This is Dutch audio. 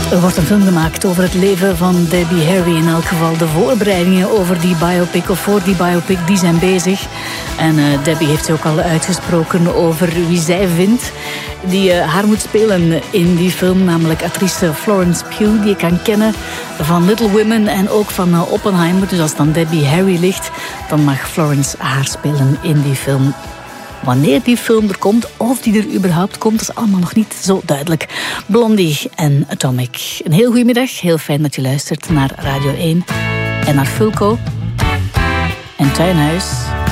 Er wordt een film gemaakt over het leven van Debbie Harry. In elk geval de voorbereidingen over die biopic of voor die biopic, die zijn bezig. En Debbie heeft zich ook al uitgesproken over wie zij vindt die haar moet spelen in die film. Namelijk actrice Florence Pugh, die je kan kennen van Little Women en ook van Oppenheimer. Dus als dan Debbie Harry ligt, dan mag Florence haar spelen in die film. Wanneer die film er komt, of die er überhaupt komt, is allemaal nog niet zo duidelijk. Blondie en Atomic. Een heel goede middag, heel fijn dat je luistert naar Radio 1 en naar Fulco en Tuinhuis.